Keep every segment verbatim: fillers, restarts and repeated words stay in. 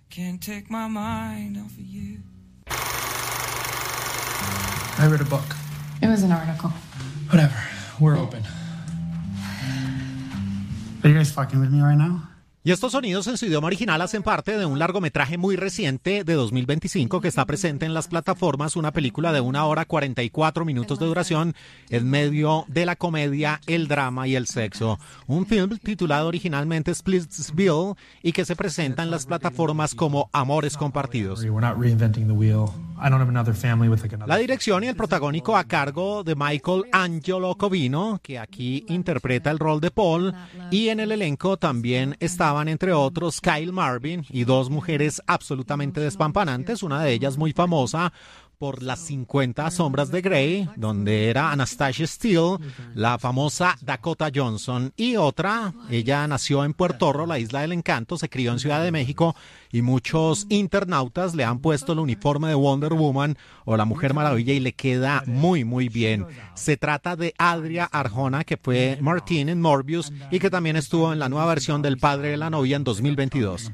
Can't take my mind off of you. I read a book. It was an article. Whatever. We're open. Are you guys fucking with me right now? Y estos sonidos en su idioma original hacen parte de un largometraje muy reciente de dos mil veinticinco que está presente en las plataformas, una película de una hora cuarenta y cuatro minutos de duración en medio de la comedia, el drama y el sexo. Un film titulado originalmente Splitsville y que se presenta en las plataformas como Amores Compartidos. La dirección y el protagónico a cargo de Michael Angelo Covino, que aquí interpreta el rol de Paul, y en el elenco también está entre otros Kyle Marvin y dos mujeres absolutamente despampanantes, una de ellas muy famosa por las cincuenta sombras de Grey, donde era Anastasia Steele, la famosa Dakota Johnson, y otra, ella nació en Puerto Rico, la isla del encanto, se crió en Ciudad de México y muchos internautas le han puesto el uniforme de Wonder Woman o la Mujer Maravilla y le queda muy muy bien. Se trata de Adria Arjona, que fue Martine en Morbius y que también estuvo en la nueva versión del Padre de la Novia en dos mil veintidós.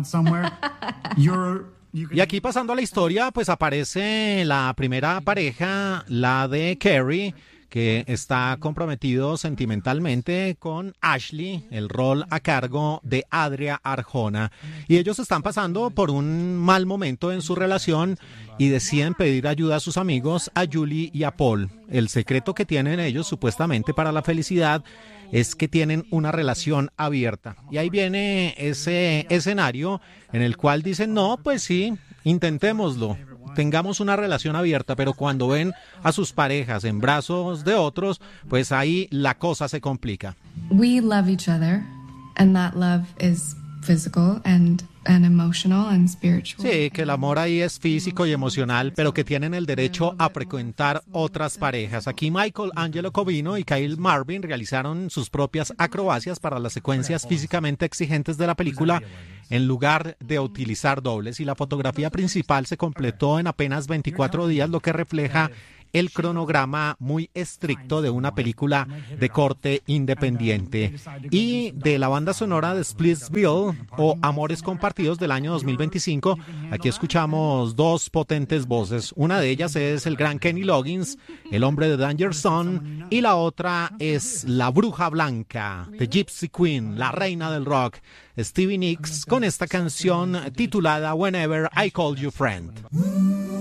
Y aquí, pasando a la historia, pues aparece la primera pareja, la de Carrie, que está comprometido sentimentalmente con Ashley, el rol a cargo de Adria Arjona. Y ellos están pasando por un mal momento en su relación y deciden pedir ayuda a sus amigos, a Julie y a Paul. El secreto que tienen ellos, supuestamente, para la felicidad es que tienen una relación abierta. Y ahí viene ese escenario en el cual dicen, no, pues sí, intentémoslo, tengamos una relación abierta, pero cuando ven a sus parejas en brazos de otros, pues ahí la cosa se complica. We love each other, and that love is physical and and emotional and spiritual. Sí, que el amor ahí es físico y emocional, pero que tienen el derecho a frecuentar otras parejas. Aquí Michael Angelo Covino y Kyle Marvin realizaron sus propias acrobacias para las secuencias físicamente exigentes de la película en lugar de utilizar dobles, y la fotografía principal se completó en apenas veinticuatro días, lo que refleja el cronograma muy estricto de una película de corte independiente. Y de la banda sonora de Splitsville o Amores Compartidos del año dos mil veinticinco, aquí escuchamos dos potentes voces. Una de ellas es el gran Kenny Loggins, el hombre de Danger Zone, y la otra es la bruja blanca, The Gypsy Queen, la reina del rock, Stevie Nicks, con esta canción titulada Whenever I Call You Friend.